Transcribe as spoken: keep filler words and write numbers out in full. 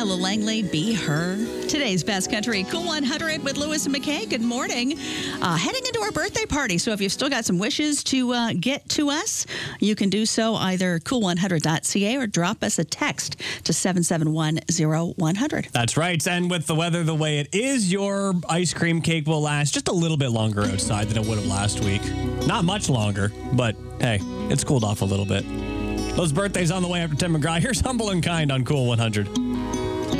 Lola Langley, Be Her. Today's Best Country Cool one hundred with Lewis and McKay. Good morning. Uh, heading into our birthday party. So if you've still got some wishes to uh, get to us, you can do so either cool one hundred dot c a or drop us a text to seven seven one zero one zero zero. That's right. And with the weather the way it is, your ice cream cake will last just a little bit longer outside than it would have last week. Not much longer, but hey, it's cooled off a little bit. Those birthdays on the way after Tim McGraw. Here's Humble and Kind on Cool one hundred.